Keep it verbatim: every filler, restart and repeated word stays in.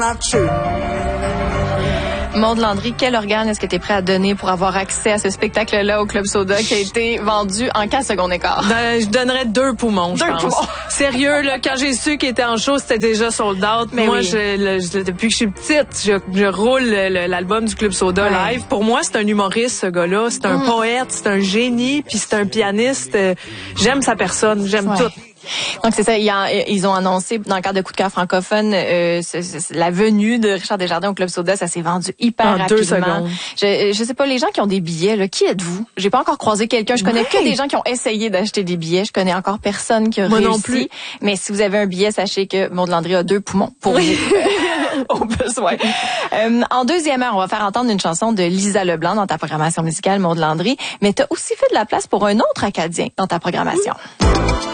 Maude Landry, quel organe est-ce que tu es prêt à donner pour avoir accès à ce spectacle-là au Club Soda qui a été vendu en quatre secondes et quart? Ben, je donnerais deux poumons, je deux pense. Poumons. Sérieux, là, quand j'ai su qu'il était en show, c'était déjà sold out. Mais moi, oui. je, le, je, depuis que je suis petite, je, je roule le, l'album du Club Soda ouais. live. Pour moi, c'est un humoriste, ce gars-là. C'est un mmh. poète, c'est un génie, puis c'est un pianiste. J'aime sa personne, j'aime ouais. tout. Donc c'est ça, ils ont annoncé dans le cadre de Coup de cœur francophone euh, c- c- la venue de Richard Desjardins au Club Soda, ça s'est vendu hyper en rapidement. Deux secondes. Je je sais pas, les gens qui ont des billets là, qui êtes-vous? J'ai pas encore croisé quelqu'un, je connais ouais. que des gens qui ont essayé d'acheter des billets, je connais encore personne qui a Moi réussi. non plus. Mais si vous avez un billet, sachez que Maude Landry a deux poumons pour oui. vous. Au besoin. Euh, en deuxième heure, on va faire entendre une chanson de Lisa Leblanc dans ta programmation musicale Maude Landry, mais tu as aussi fait de la place pour un autre Acadien dans ta programmation.